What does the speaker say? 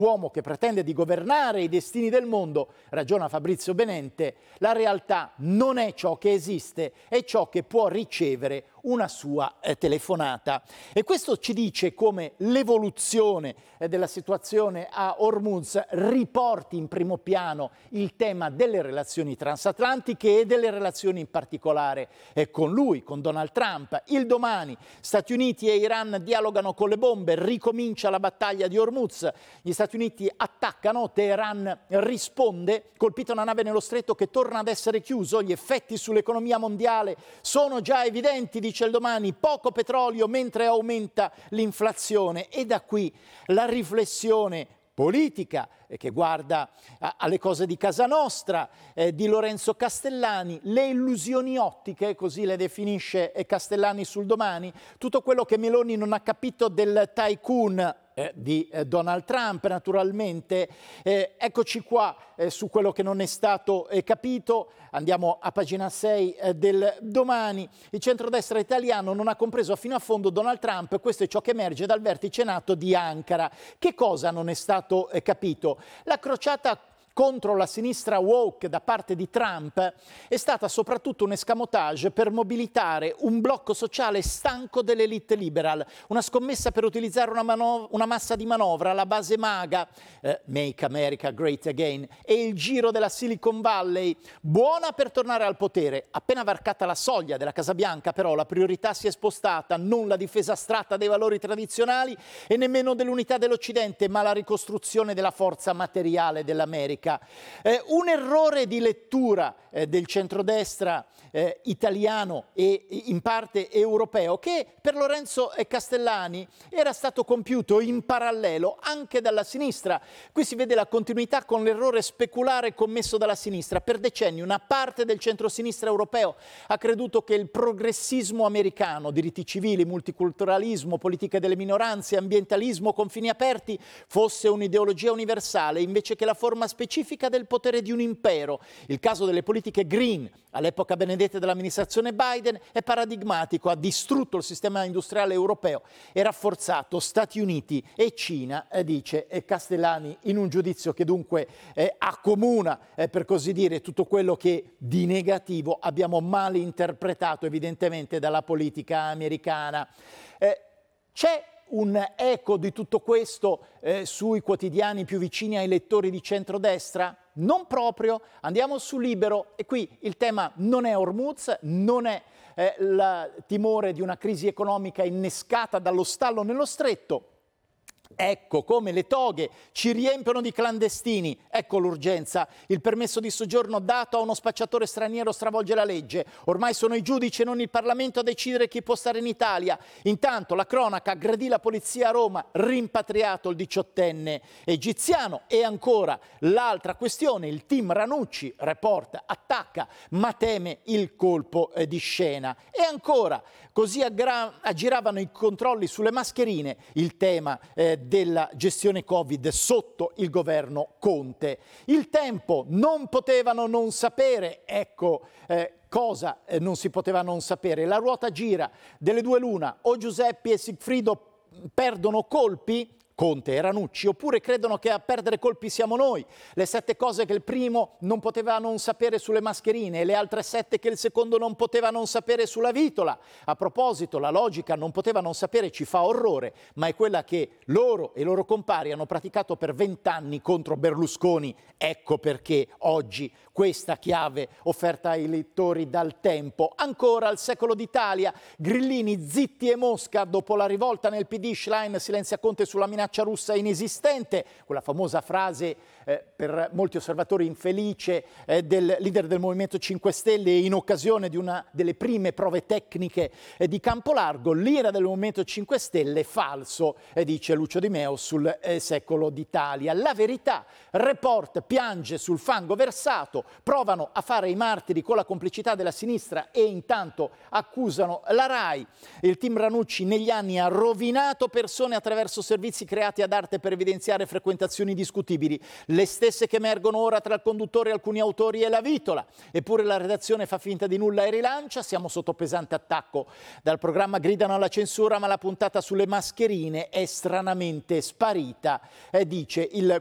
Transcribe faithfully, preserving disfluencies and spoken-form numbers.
uomo che pretende di governare i destini del mondo, ragiona Fabrizio Benente, la realtà non è ciò che esiste, è ciò che può ricevere una sua eh, telefonata. E questo ci dice come l'evoluzione eh, della situazione a Hormuz riporti in primo piano il tema delle relazioni transatlantiche e delle relazioni in particolare eh, con lui, con Donald Trump. Il domani Stati Uniti e Iran dialogano con le bombe, ricomincia la battaglia di Hormuz, gli Stati Uniti attaccano, Teheran risponde, colpita una nave nello stretto che torna ad essere chiuso, gli effetti sull'economia mondiale sono già evidenti, dice il domani, poco petrolio mentre aumenta l'inflazione, e da qui la riflessione politica eh, che guarda a, alle cose di casa nostra, eh, di Lorenzo Castellani, le illusioni ottiche, così le definisce eh, Castellani sul domani, tutto quello che Meloni non ha capito del tycoon Eh, di eh, Donald Trump, naturalmente. Eh, eccoci qua eh, su quello che non è stato eh, capito. Andiamo a pagina sei eh, del domani. Il centrodestra italiano non ha compreso fino a fondo Donald Trump, questo è ciò che emerge dal vertice NATO di Ankara. Che cosa non è stato eh, capito? La crociata contro la sinistra woke da parte di Trump è stata soprattutto un escamotage per mobilitare un blocco sociale stanco dell'elite liberal, una scommessa per utilizzare una, manov- una massa di manovra, la base MAGA, eh, Make America Great Again, e il giro della Silicon Valley, buona per tornare al potere. Appena varcata la soglia della Casa Bianca, però, la priorità si è spostata, non la difesa astratta dei valori tradizionali e nemmeno dell'unità dell'Occidente, ma la ricostruzione della forza materiale dell'America. Eh, un errore di lettura eh, del centrodestra eh, italiano e in parte europeo che per Lorenzo Castellani era stato compiuto in parallelo anche dalla sinistra. Qui si vede la continuità con l'errore speculare commesso dalla sinistra. Per decenni una parte del centrosinistra europeo ha creduto che il progressismo americano, diritti civili, multiculturalismo, politiche delle minoranze, ambientalismo, confini aperti, fosse un'ideologia universale invece che la forma specifica del potere di un impero. Il caso delle politiche green all'epoca benedetta dell'amministrazione Biden è paradigmatico, ha distrutto il sistema industriale europeo e rafforzato Stati Uniti e Cina, eh, dice eh, Castellani, in un giudizio che dunque eh, accomuna, eh, per così dire, tutto quello che di negativo abbiamo mal interpretato evidentemente dalla politica americana. Eh, c'è un eco di tutto questo eh, sui quotidiani più vicini ai lettori di centrodestra? Non proprio. Andiamo su Libero e qui il tema non è Hormuz, non è eh, il timore di una crisi economica innescata dallo stallo nello stretto. Ecco come le toghe ci riempiono di clandestini, ecco l'urgenza. Il permesso di soggiorno dato a uno spacciatore straniero stravolge la legge. Ormai sono i giudici e non il Parlamento a decidere chi può stare in Italia. Intanto la cronaca, aggredì la polizia a Roma, rimpatriato il diciottenne egiziano. E ancora l'altra questione, il team Ranucci, report, attacca ma teme il colpo eh, di scena. E ancora, così aggra- aggiravano i controlli sulle mascherine, il tema eh, della gestione Covid sotto il governo Conte. Il Tempo, non potevano non sapere, ecco eh, cosa eh, non si poteva non sapere. La ruota gira, delle due l'una, o Giuseppe e Sigfrido perdono colpi, Conte e Ranucci, oppure credono che a perdere colpi siamo noi. Le sette cose che il primo non poteva non sapere sulle mascherine e le altre sette che il secondo non poteva non sapere sulla vitola. A proposito, la logica non poteva non sapere ci fa orrore, ma è quella che loro e i loro compari hanno praticato per vent'anni contro Berlusconi. Ecco perché oggi questa chiave offerta ai lettori dal Tempo. Ancora al Secolo d'Italia, Grillini zitti e Mosca, dopo la rivolta nel P D, Schlein silenzia Conte sulla minaccia russa inesistente, quella famosa frase eh, per molti osservatori infelice eh, del leader del Movimento cinque Stelle in occasione di una delle prime prove tecniche eh, di campo largo, l'ira del Movimento cinque Stelle, falso, eh, dice Lucio Di Meo sul eh, Secolo d'Italia. La Verità, report, piange sul fango versato, provano a fare i martiri con la complicità della sinistra e intanto accusano la RAI. Il team Ranucci negli anni ha rovinato persone attraverso servizi creati creati ad arte per evidenziare frequentazioni discutibili, le stesse che emergono ora tra il conduttore, alcuni autori e la Vitola. Eppure la redazione fa finta di nulla e rilancia. Siamo sotto pesante attacco. Dal programma gridano alla censura, ma la puntata sulle mascherine è stranamente sparita, eh, dice il